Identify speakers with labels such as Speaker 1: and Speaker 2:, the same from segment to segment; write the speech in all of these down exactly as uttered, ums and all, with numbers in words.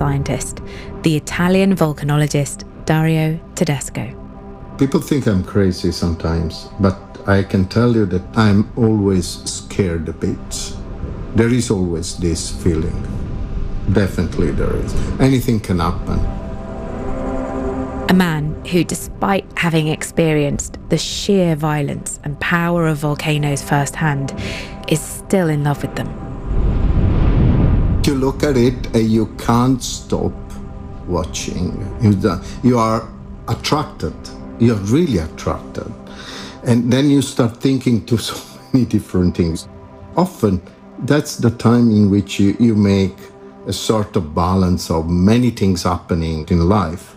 Speaker 1: scientist, the Italian volcanologist Dario Tedesco.
Speaker 2: People think I'm crazy sometimes, but I can tell you that I'm always scared a bit. There is always this feeling. Definitely there is. Anything can happen.
Speaker 1: A man who, despite having experienced the sheer violence and power of volcanoes firsthand, is still in love with them.
Speaker 2: You look at it and you can't stop watching. You are attracted. You're really attracted. And then you start thinking to so many different things. Often, that's the time in which you, you make a sort of balance of many things happening in life.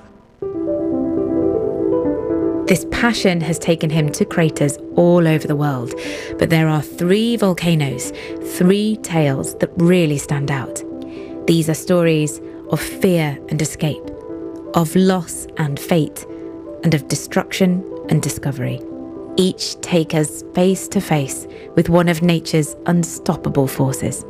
Speaker 1: This passion has taken him to craters all over the world, but there are three volcanoes, three tales that really stand out. These are stories of fear and escape, of loss and fate, and of destruction and discovery. Each take us face to face with one of nature's unstoppable forces.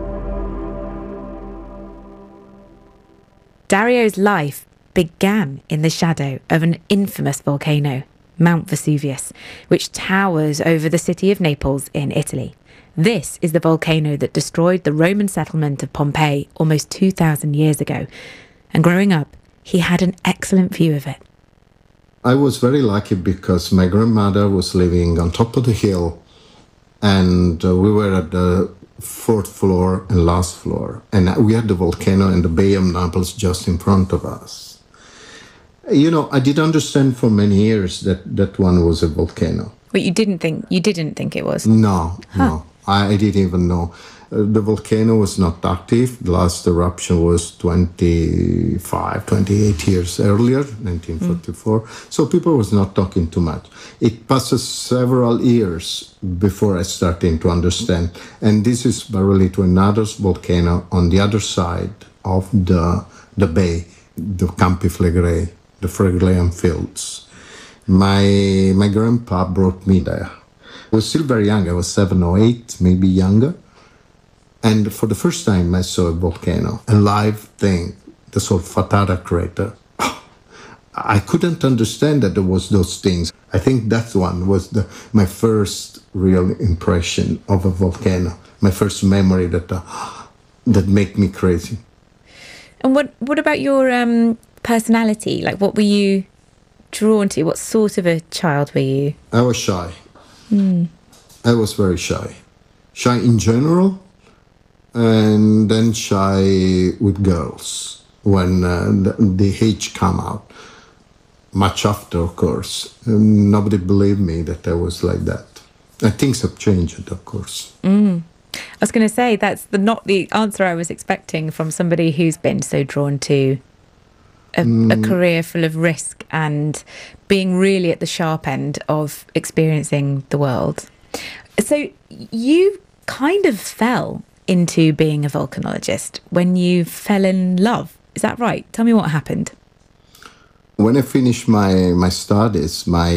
Speaker 1: Dario's life began in the shadow of an infamous volcano, Mount Vesuvius, which towers over the city of Naples in Italy. This is the volcano that destroyed the Roman settlement of Pompeii almost two thousand years ago. And growing up, he had an excellent view of it.
Speaker 2: I was very lucky because my grandmother was living on top of the hill, and uh, we were at the fourth floor and last floor, and we had the volcano and the Bay of Naples just in front of us. You know, I did understand for many years that that one was a volcano.
Speaker 1: But you didn't think you didn't think it was?
Speaker 2: No,
Speaker 1: huh.
Speaker 2: no, I, I didn't even know. Uh, the volcano was not active. The last eruption was twenty-five, twenty-eight years earlier, nineteen forty-four. Mm. So people was not talking too much. It passes several years before I started to understand. And this is Barolito, another volcano on the other side of the the bay, the Campi Flegrei, the Phlegraean fields. My my grandpa brought me there. I was still very young. I was seven or eight, maybe younger. And for the first time, I saw a volcano, a live thing, the Solfatara crater. I couldn't understand that there was those things. I think that one was the, my first real impression of a volcano, my first memory that uh, that made me crazy.
Speaker 1: And what what about your um, personality? Like, what were you drawn to? What sort of a child were you?
Speaker 2: I was shy.
Speaker 1: Mm.
Speaker 2: I was very shy. Shy in general. And then shy with girls when uh, the, the age come out. Much after, of course. And nobody believed me that I was like that. And things have changed, of course.
Speaker 1: Mm. I was going to say, that's the, not the answer I was expecting from somebody who's been so drawn to a, mm. a career full of risk and being really at the sharp end of experiencing the world. So you kind of fell into being a volcanologist when you fell in love. Is that right? Tell me what happened.
Speaker 2: When I finished my, my studies, my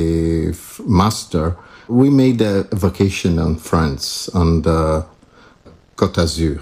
Speaker 2: f- master, we made a vacation in France on the Côte d'Azur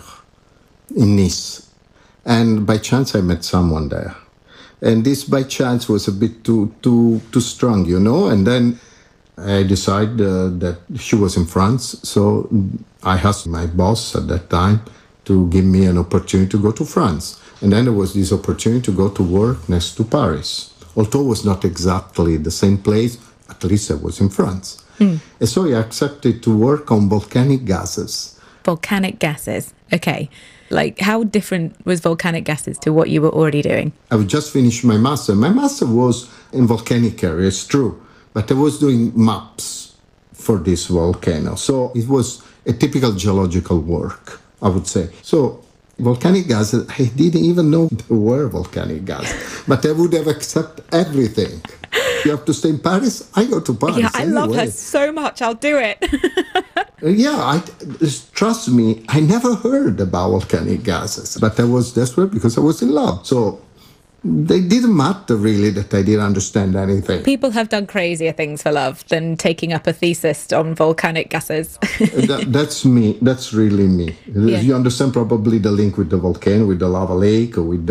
Speaker 2: in Nice. And by chance I met someone there. And this by chance was a bit too too too strong, you know, and then I decided uh, that she was in France, so I asked my boss at that time to give me an opportunity to go to France. And then there was this opportunity to go to work next to Paris. Although it was not exactly the same place, at least I was in France. Mm. And so I accepted to work on volcanic gases.
Speaker 1: Volcanic gases, okay. Like, how different was volcanic gases to what you were already doing?
Speaker 2: I would just finish my master. My master was in volcanic area, it's true. But I was doing maps for this volcano. So it was a typical geological work, I would say. So volcanic gases, I didn't even know there were volcanic gases. But I would have accepted everything. You have to stay in Paris? I go to Paris.
Speaker 1: Yeah, I
Speaker 2: anyway.
Speaker 1: love her so much. I'll do it.
Speaker 2: Yeah, I, trust me, I never heard about volcanic gases. But I was desperate because I was in love. So they didn't matter really that I didn't understand anything.
Speaker 1: People have done crazier things for love than taking up a thesis on volcanic gases.
Speaker 2: that, that's me. That's really me. Yeah. You understand probably the link with the volcano, with the lava lake, or with the